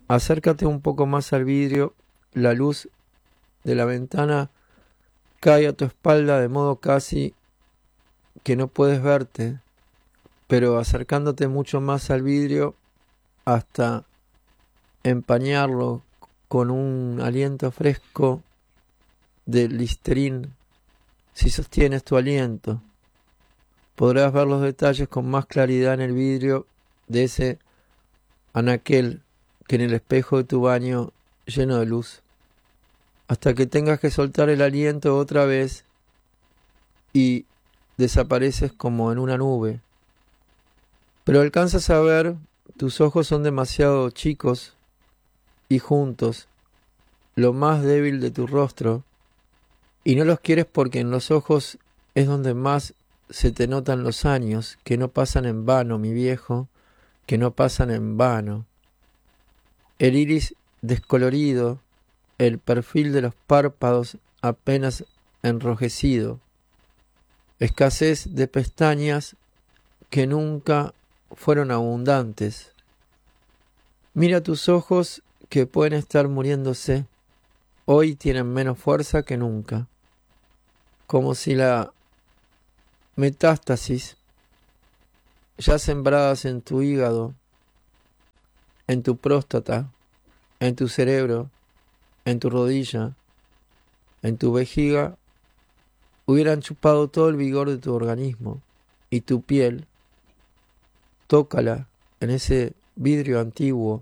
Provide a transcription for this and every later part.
Acércate un poco más al vidrio. La luz de la ventana cae a tu espalda de modo casi que no puedes verte, pero acercándote mucho más al vidrio hasta empañarlo con un aliento fresco de Listerine. Si sostienes tu aliento, podrás ver los detalles con más claridad en el vidrio de ese anaquel que en el espejo de tu baño lleno de luz, hasta que tengas que soltar el aliento otra vez y desapareces como en una nube. Pero alcanzas a ver, tus ojos son demasiado chicos y juntos, lo más débil de tu rostro, y no los quieres porque en los ojos es donde más se te notan los años, que no pasan en vano, mi viejo, que no pasan en vano. El iris descolorido, el perfil de los párpados apenas enrojecido, escasez de pestañas que nunca fueron abundantes. Mira tus ojos que pueden estar muriéndose, hoy tienen menos fuerza que nunca, como si la metástasis, ya sembradas en tu hígado, en tu próstata, en tu cerebro, en tu rodilla, en tu vejiga, hubieran chupado todo el vigor de tu organismo y tu piel. Tócala en ese vidrio antiguo.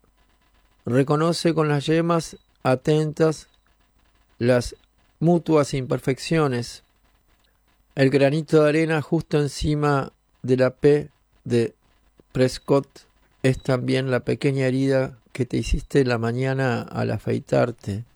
Reconoce con las yemas atentas las mutuas imperfecciones. El granito de arena justo encima de la P de Prescott es también la pequeña herida que te hiciste la mañana al afeitarte.